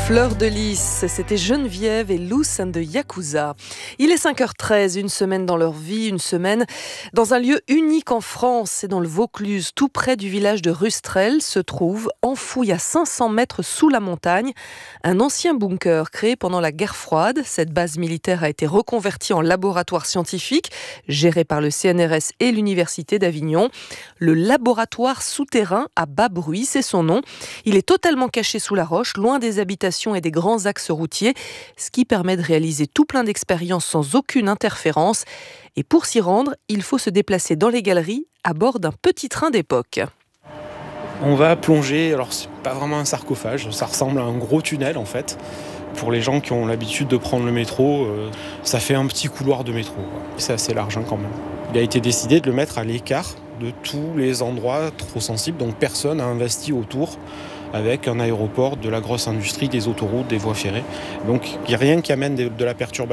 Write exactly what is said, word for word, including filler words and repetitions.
Fleur de Lys, c'était Geneviève et Loose and the Yakuza. Il est cinq heures treize, une semaine dans leur vie, une semaine dans un lieu unique en France. C'est dans le Vaucluse, tout près du village de Rustrel, se trouve, enfoui à cinq cents mètres sous la montagne, un ancien bunker créé pendant la guerre froide. Cette base militaire a été reconvertie en laboratoire scientifique, géré par le C N R S et l'Université d'Avignon. Le laboratoire souterrain à bas bruit, c'est son nom. Il est totalement caché sous la roche, loin des habitations et des grands axes routiers, ce qui permet de réaliser tout plein d'expériences sans aucune interférence. Et pour s'y rendre, il faut se déplacer dans les galeries à bord d'un petit train d'époque. On va plonger, alors c'est pas vraiment un sarcophage, ça ressemble à un gros tunnel en fait. Pour les gens qui ont l'habitude de prendre le métro, euh, ça fait un petit couloir de métro, quoi. C'est assez large hein, quand même. Il a été décidé de le mettre à l'écart de tous les endroits trop sensibles, donc personne n'a investi autour avec un aéroport, de la grosse industrie, des autoroutes, des voies ferrées. Donc il n'y a rien qui amène de, de la perturbation.